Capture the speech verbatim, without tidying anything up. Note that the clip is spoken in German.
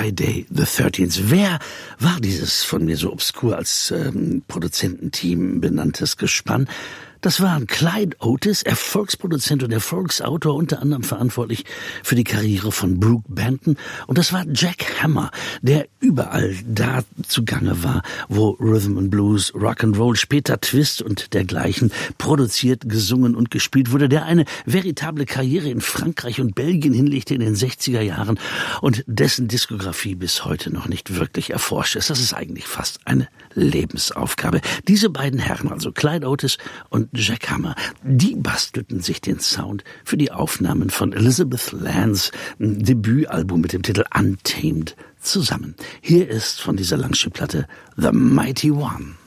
Friday the thirteenth. Wer war dieses von mir so obskur als ähm, Produzententeam benanntes Gespann? Das waren Clyde Otis, Erfolgsproduzent und Erfolgsautor, unter anderem verantwortlich für die Karriere von Brook Benton. Und das war Jack Hammer, der überall da zugange war, wo Rhythm and Blues, Rock'n'Roll, später Twist und dergleichen produziert, gesungen und gespielt wurde, der eine veritable Karriere in Frankreich und Belgien hinlegte in den sechziger Jahren und dessen Diskografie bis heute noch nicht wirklich erforscht ist. Das ist eigentlich fast eine Lebensaufgabe. Diese beiden Herren, also Clyde Otis und Jack Hammer, die bastelten sich den Sound für die Aufnahmen von Elizabeth Lands Debütalbum mit dem Titel Untamed zusammen. Hier ist von dieser Langspielplatte The Mighty One.